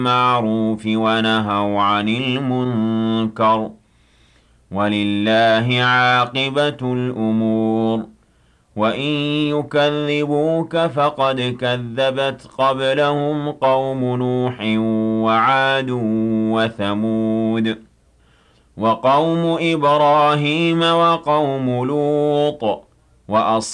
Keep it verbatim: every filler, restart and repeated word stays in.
بالمعروف ونهوا عن المنكر ولله عاقبة الأمور وإن يكذبوك فقد كذبت قبلهم قوم نوح وعاد وثمود وقوم إبراهيم وقوم لوط وأصحاب